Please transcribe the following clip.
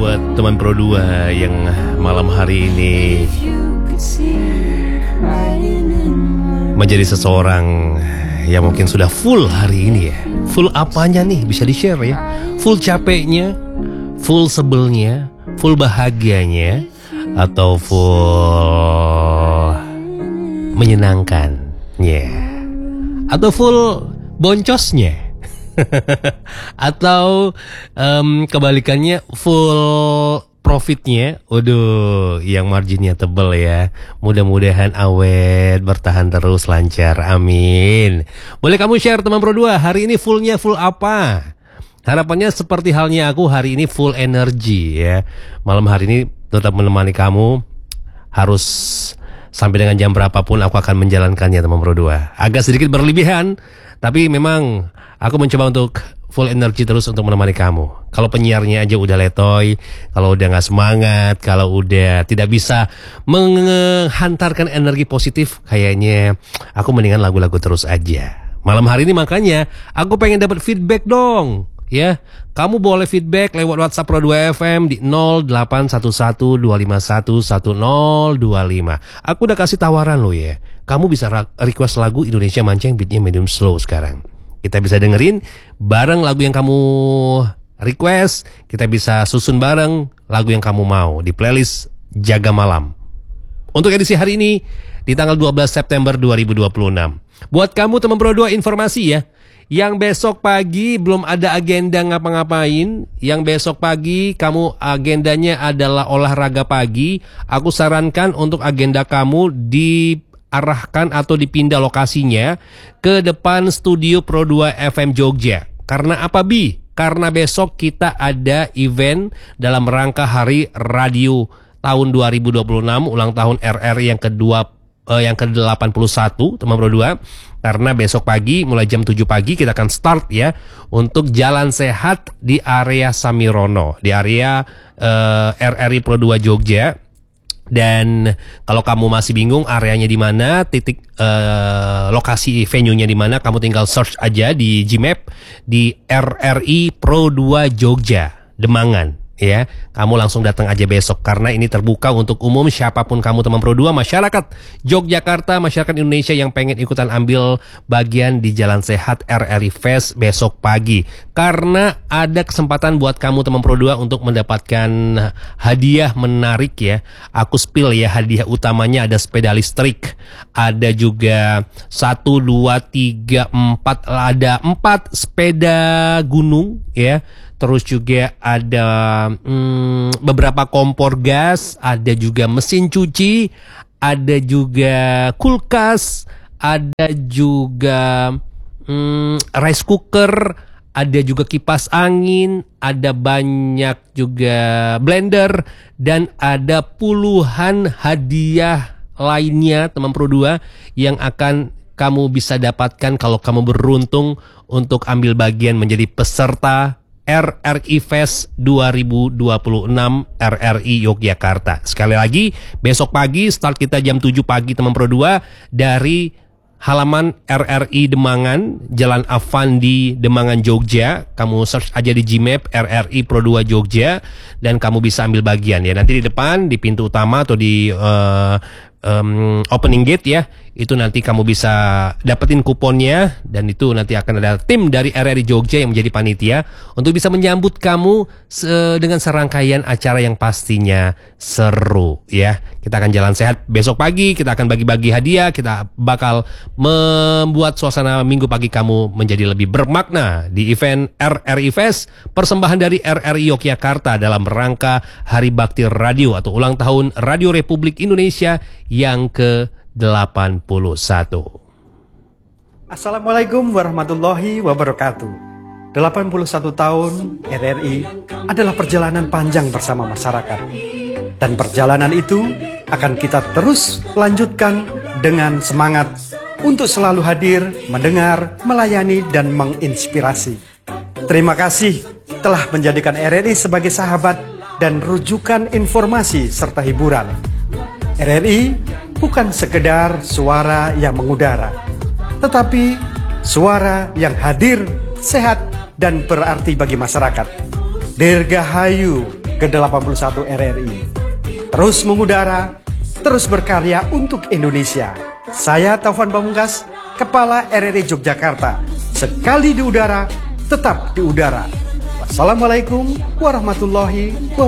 buat teman Pro 2 yang malam hari ini menjadi seseorang yang mungkin sudah full hari ini ya. Full apanya nih, bisa di-share ya. Full capeknya, full sebelnya, full bahagianya, atau full menyenangkannya, atau full boncosnya. Atau kebalikannya full profitnya. Waduh, yang marginnya tebel ya. Mudah-mudahan awet, bertahan terus, lancar, amin. Boleh kamu share teman Pro 2, hari ini fullnya full apa? Harapannya seperti halnya aku, hari ini full energi ya. Malam hari ini tetap menemani kamu. Harus sampai dengan jam berapapun aku akan menjalankannya teman Pro 2. Agak sedikit berlebihan, tapi memang aku mencoba untuk full energi terus untuk menemani kamu. Kalau penyiarnya aja udah letoy, kalau udah gak semangat, kalau udah tidak bisa menghantarkan energi positif, kayaknya aku mendingan lagu-lagu terus aja. Malam hari ini makanya aku pengen dapat feedback dong. Ya, kamu boleh feedback lewat WhatsApp Pro 2 FM di 0811-251-1025. Aku udah kasih tawaran lo ya. Kamu bisa request lagu Indonesia Mancing beatnya medium slow sekarang. Kita bisa dengerin bareng lagu yang kamu request. Kita bisa susun bareng lagu yang kamu mau di playlist Jaga Malam. Untuk edisi hari ini di tanggal 12 September 2026. Buat kamu teman Pro 2, informasi ya. Yang besok pagi belum ada agenda ngapa-ngapain. Yang besok pagi kamu agendanya adalah olahraga pagi. Aku sarankan untuk agenda kamu diarahkan atau dipindah lokasinya ke depan studio Pro 2 FM Jogja. Karena apa Bi? Karena besok kita ada event dalam rangka Hari Radio tahun 2026, ulang tahun RRI yang ke-81 teman Pro 2. Karena besok pagi mulai jam 7 pagi kita akan start ya untuk jalan sehat di area Samirono, di area RRI Pro 2 Jogja. Dan kalau kamu masih bingung areanya di mana, titik lokasi venue-nya di mana, kamu tinggal search aja di Gmap di RRI Pro 2 Jogja, Demangan. Ya, kamu langsung datang aja besok karena ini terbuka untuk umum, siapapun kamu teman Pro 2, masyarakat Yogyakarta, masyarakat Indonesia yang pengen ikutan ambil bagian di Jalan Sehat RRI Fest besok pagi. Karena ada kesempatan buat kamu teman Pro 2 untuk mendapatkan hadiah menarik ya. Aku spill ya, hadiah utamanya ada sepeda listrik, ada juga 1, 2, 3, 4, ada 4 sepeda gunung ya. Terus juga ada beberapa kompor gas, ada juga mesin cuci, ada juga kulkas, ada juga rice cooker, ada juga kipas angin, ada banyak juga blender, dan ada puluhan hadiah lainnya teman Pro 2 yang akan kamu bisa dapatkan kalau kamu beruntung untuk ambil bagian menjadi peserta RRI Fest 2026 RRI Yogyakarta. Sekali lagi, besok pagi start kita jam 7 pagi teman Pro 2 dari halaman RRI Demangan, Jalan Avandi Demangan Jogja. Kamu search aja di Gmap RRI Pro 2 Jogja dan kamu bisa ambil bagian ya. Nanti di depan di pintu utama atau di opening gate ya, itu nanti kamu bisa dapetin kuponnya, dan itu nanti akan ada tim dari RRI Jogja yang menjadi panitia untuk bisa menyambut kamu dengan serangkaian acara yang pastinya seru ya. Kita akan jalan sehat besok pagi, kita akan bagi-bagi hadiah, kita bakal membuat suasana minggu pagi kamu menjadi lebih bermakna di event RRI Fest, persembahan dari RRI Yogyakarta dalam rangka Hari Bakti Radio atau ulang tahun Radio Republik Indonesia yang ke-81. Assalamualaikum warahmatullahi wabarakatuh. 81 tahun RRI adalah perjalanan panjang bersama masyarakat. Dan perjalanan itu akan kita terus lanjutkan dengan semangat untuk selalu hadir, mendengar, melayani, dan menginspirasi. Terima kasih telah menjadikan RRI sebagai sahabat dan rujukan informasi serta hiburan. RRI bukan sekedar suara yang mengudara, tetapi suara yang hadir, sehat, dan berarti bagi masyarakat. Dirgahayu ke-81 RRI. Terus mengudara, terus berkarya untuk Indonesia. Saya Taufan Pamungkas, Kepala RRI Yogyakarta. Sekali di udara, tetap di udara. Wassalamualaikum warahmatullahi wabarakatuh.